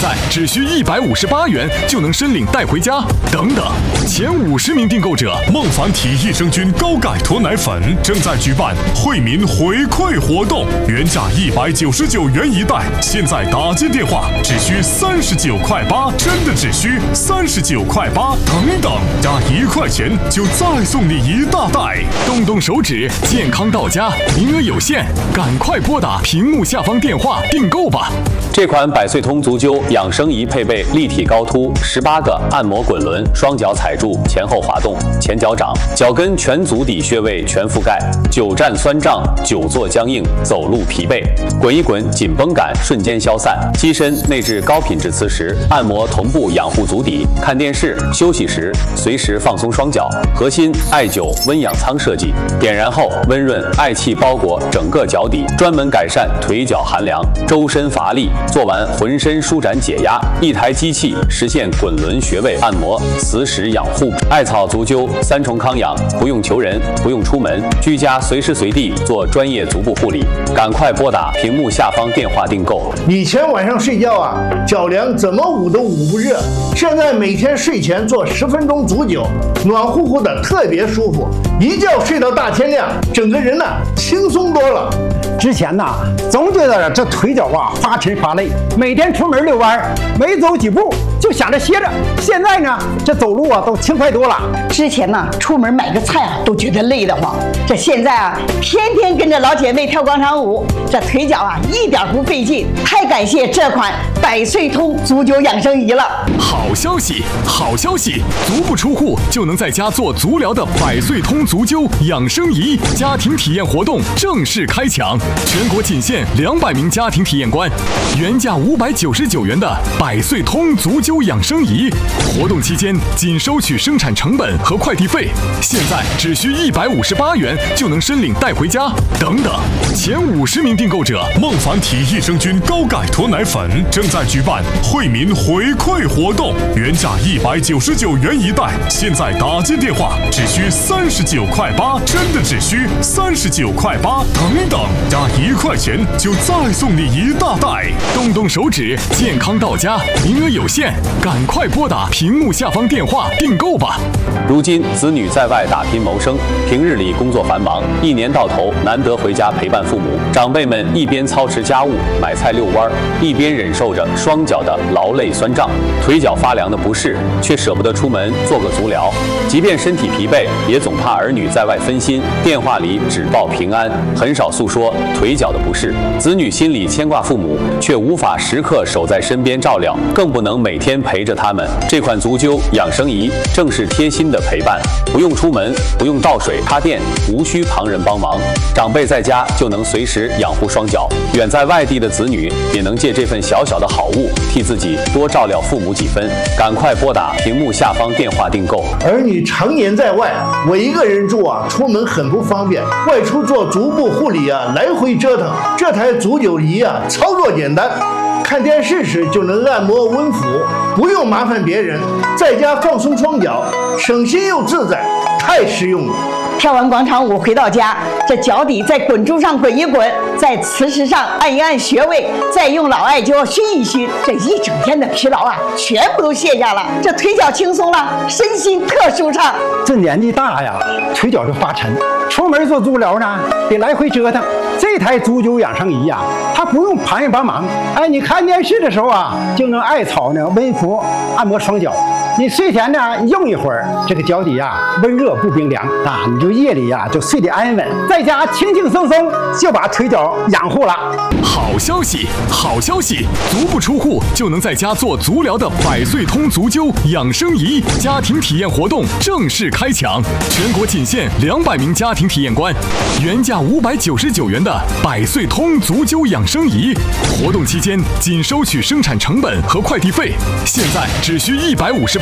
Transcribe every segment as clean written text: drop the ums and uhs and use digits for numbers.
在只需158元就能申领带回家。等等，前50名订购者， 孟凡体益生菌高钙脱奶粉正在举办惠民回馈活动，原价199元一袋，现在打进电话只需39.8块，真的只需39.8块。等等，加1块钱就再送你一大袋。 动动手指，健康到家，名额有限，赶快拨打屏幕下方电话订购吧。 这款百岁通足灸养生仪配备立体高凸18个按摩滚轮，双脚踩住，前后滑动，前脚掌，脚跟全足底穴位全覆盖，久站酸胀，久坐僵硬，走路疲惫，滚一滚，紧绷感瞬间消散。机身内置高品质磁石，按摩同步养护足底，看电视、休息时随时放松双脚。核心艾灸温养舱设计，点燃后温润艾气包裹整个脚底，专门改善腿脚寒凉、周身乏力。做完浑身舒展解压，一台机器实现滚轮穴位按摩、磁石养护。艾草足灸3重康养，不用求人，不用出门，居家随时随地做专业足部护理。赶快拨打屏幕下方电话订购。 以前晚上睡觉啊，脚凉怎么捂都捂不热，现在每天睡前做10分钟足灸，暖乎乎的，特别舒服，一觉睡到大天亮，整个人轻松多了。 之前总觉得这腿脚发沉发累，每天出门遛弯，没走几步就想着歇着。现在呢，这走路都轻快多了。 之前出门买个菜都觉得累得慌，这现在天天跟着老姐妹跳广场舞，这腿脚一点不费劲。太感谢这款百岁通足灸养生仪了。 好消息，好消息！足不出户就能在家做足疗的百岁通足灸养生仪家庭体验活动正式开抢，全国仅限200名家庭体验官，原价599元的百岁通足灸养生仪，活动期间仅收取生产成本和快递费，现在只需158元就能申领带回家。等等，前50名订购者， 孟凡体益生菌高钙脱奶粉正在举办惠民回馈活动，原价199元一袋，现在打进电话只需39.8块，真的只需39.8块。等等，加1块钱就再送你一大袋。 动动手指，健康到家，名额有限，赶快拨打屏幕下方电话订购吧。 如今子女在外打拼谋生，平日里工作繁忙，一年到头难得回家陪伴父母，长辈们一边操持家务、买菜遛弯，一边忍受着双脚的劳累酸胀、腿脚发凉的不适，却舍不得出门做个足疗。即便身体疲惫，也总怕儿女在外分心，电话里只报平安，很少诉说腿脚的不适。子女心里牵挂父母，却无法时刻守在身边照料，更不能每天陪着他们。这款足灸养生仪正是贴心的陪伴，不用出门，不用倒水插电，无需旁人帮忙，长辈在家就能随时养护双脚。远在外地的子女也能借这份小小的好物，替自己多照料父母几分。赶快拨打屏幕下方电话订购。 儿女常年在外，我一个人住出门很不方便，外出做足部护理来回折腾。这台足灸仪操作简单，看电视时就能按摩温敷，不用麻烦别人，在家放松双脚，省心又自在，太实用了。 跳完广场舞回到家，这脚底在滚珠上滚一滚，在磁石上按一按穴位，再用老艾灸熏一熏，这一整天的疲劳全部都卸下了，这腿脚轻松了，身心特舒畅。 这年纪大呀，腿脚就发沉，出门做足疗呢得来回折腾。这台足灸养生仪它不用旁人帮忙，你看电视的时候就能艾草温敷按摩双脚。你睡前用一会儿，这个脚底温热不冰凉你就夜里就睡得安稳，在家轻轻松松就把腿脚养护了。 好消息，好消息！足不出户就能在家做足疗的百岁通足灸养生仪家庭体验活动正式开抢，全国仅限200名家庭体验官，原价599元的百岁通足灸养生仪，活动期间仅收取生产成本和快递费，现在只需158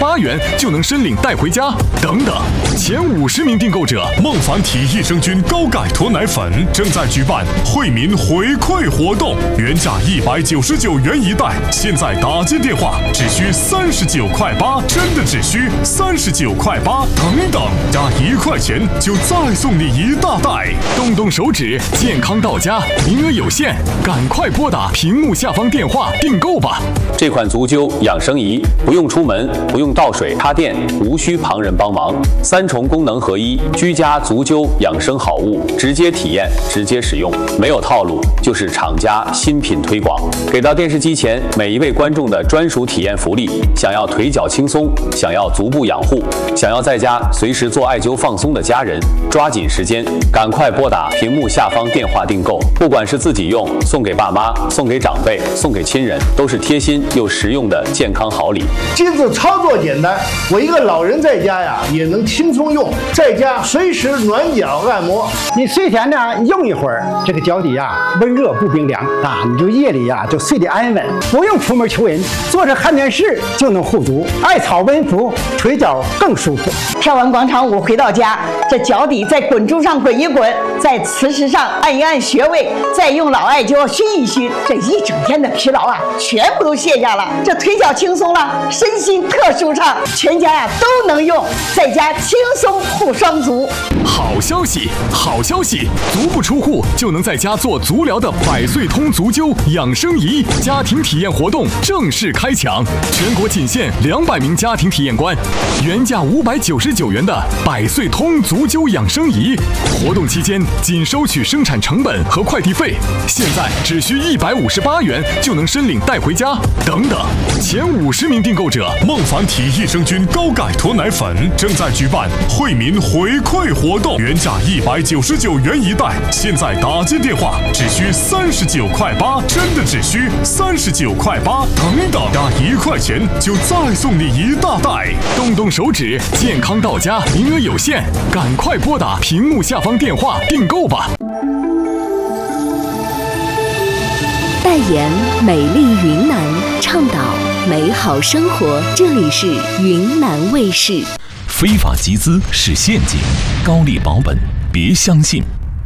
158元就能申领带回家等等。前50名订购者， 孟凡体益生菌高钙脱奶粉正在举办惠民回馈活动，原价199元一袋，现在打进电话只需39.8块，真的只需39.8块，等等，加1块钱就再送你一大袋。 动动手指，健康到家，名额有限，赶快拨打屏幕下方电话订购吧。 这款足灸养生仪不用出门，不用倒水插电，无需旁人帮忙，3重功能合一，居家足灸养生好物，直接体验，直接使用，没有套路，就是厂家新品推广。给到电视机前每一位观众的专属体验福利：想要腿脚轻松，想要足部养护，想要在家随时做艾灸放松的家人，抓紧时间，赶快拨打屏幕下方电话订购。不管是自己用，送给爸妈，送给长辈，送给亲人，都是贴心又实用的健康好礼。 机子操作简单，我一个老人在家呀也能轻松用，在家随时暖脚按摩。 你睡前呢用一会儿，这个脚底呀温热不冰凉啊，你就夜里呀就睡得安稳，不用出门求人，坐着看电视就能护足，艾草温敷，腿脚更舒服。 跳完广场舞回到家，这脚底在滚珠上滚一滚，在磁石上按一按穴位，再用老艾灸熏一熏，这一整天的疲劳啊全部都卸下了，这腿脚轻松了，身心特舒畅，全家呀都能用，在家轻松护双足。 好消息，好消息！足不出户就能在家做足疗的百岁通足灸养生仪家庭体验活动正式开抢，全国仅限200名家庭体验官，原价599元的百岁通足灸养生仪，活动期间仅收取生产成本和快递费，现在只需158元就能申领带回家等等。前50名订购者， 孟凡体益生菌高钙脱奶粉正在举办惠民回馈活动，原价199元一袋，现在打进电话只需39.8块，真的只需39.8块，等等，加1块钱就再送你一大袋。 动动手指，健康到家，名额有限，赶快拨打屏幕下方电话订购吧。 代言美丽云南，倡导美好生活，这里是云南卫视。 非法集资是陷阱，高利保本别相信。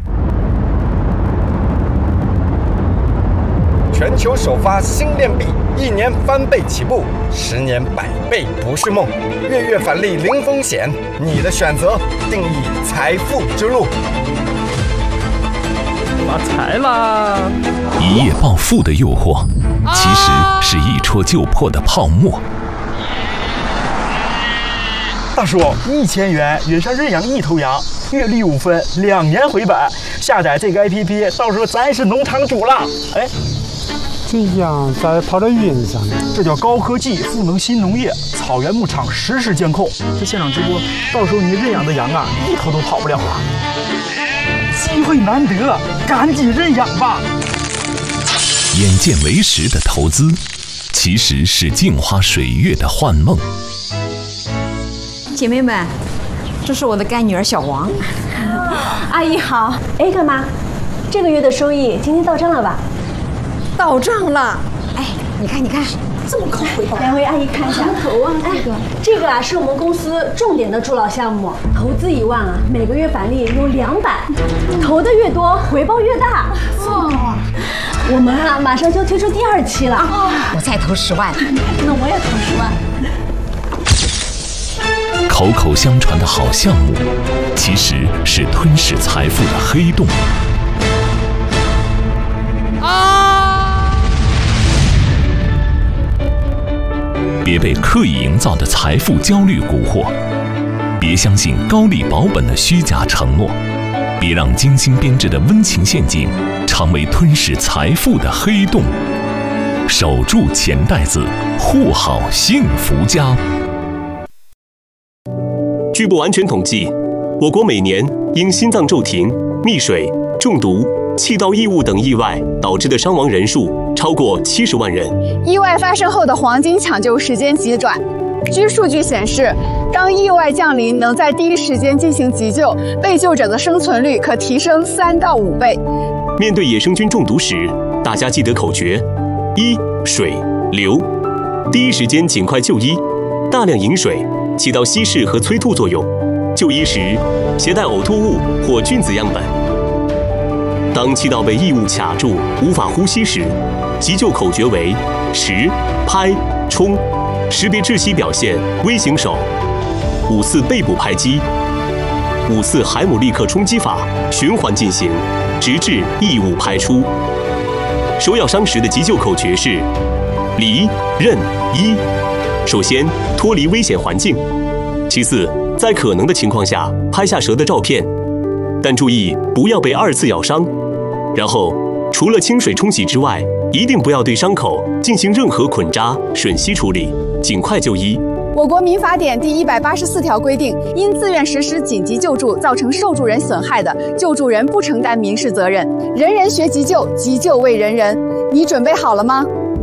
全球首发新链币，1年翻倍起步，10年100倍不是梦。月月返利零风险，你的选择定义财富之路。 发财啦！ 一夜暴富的诱惑，其实是一戳就破的泡沫。 大叔，1000元约上认养1头羊，月利5分，2年回本。下载这个 APP， 到时候咱是农场主了。哎， 这羊咋跑到云上呢？ 这叫高科技赋能新农业，草原牧场实时监控。这现场直播，到时候你认养的羊啊，1头都跑不了了。机会难得，赶紧认养吧！ 眼见为实的投资，其实是镜花水月的幻梦。 姐妹们，这是我的干女儿小王。 阿姨好。哎，干妈，这个月的收益今天到账了吧？ 到账了。哎，你看，这么高回报。 两位阿姨看一下。 头啊， 这个啊是我们公司重点的助老项目，投资1万啊，每个月返利有200，投的越多，回报越大。哦，我们啊马上就推出第2期了。 我再投10万。 那我也投10万。 口口相传的好项目，其实是吞噬财富的黑洞。别被刻意营造的财富焦虑蛊惑，别相信高利保本的虚假承诺，别让精心编织的温情陷阱成为吞噬财富的黑洞。守住钱袋子，护好幸福家。 据不完全统计，我国每年因心脏骤停、溺水、中毒、气道异物等意外导致的伤亡人数超过70万人。 意外发生后的黄金抢救时间极短。据数据显示，当意外降临，能在第一时间进行急救，被救者的生存率可提升3到5倍。 面对野生菌中毒时，大家记得口诀：1、水、流，第一时间尽快就医； 大量饮水，起到稀释和催吐作用。就医时，携带呕吐物或菌子样本。当气道被异物卡住，无法呼吸时，急救口诀为10、拍、冲。识别窒息表现，微型手，5次背部拍击，5次海姆立克冲击法，循环进行，直至异物排出。手咬伤时的急救口诀是离、任、医。首先脱离危险环境，其次在可能的情况下拍下蛇的照片，但注意不要被2次咬伤。然后除了清水冲洗之外，一定不要对伤口进行任何捆扎、吮吸处理，尽快就医。 我国民法典第184条规定，因自愿实施紧急救助造成受助人损害的，救助人不承担民事责任。人人学急救，急救为人人。你准备好了吗？